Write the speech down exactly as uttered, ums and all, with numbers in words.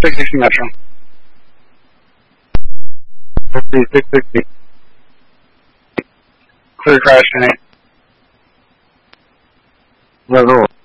sixty Metro. six sixty. Clear crash tonight. Level.